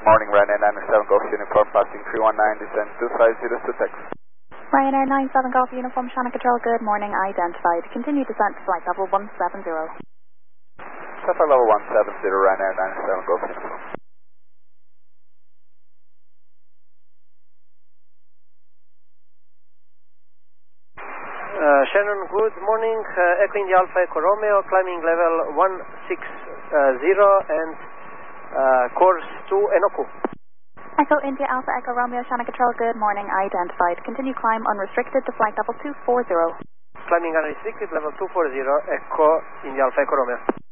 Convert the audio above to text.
morning, Ryanair 97 Golf Uniform, passing 319, descend 250 to Texas. Ryanair 97 Golf Uniform, Channel Control, good morning, identified. Continue descent to flight level 170. Flight level 170, Ryanair 97 Golf Uniform. Shannon, good morning. Echo India Alpha Echo Romeo, climbing level 160 and course to Enoku. Echo India Alpha Echo Romeo, Channel Control, good morning, identified. Continue climb unrestricted to flight level 240. Climbing unrestricted, level 240, Echo India Alpha Echo Romeo.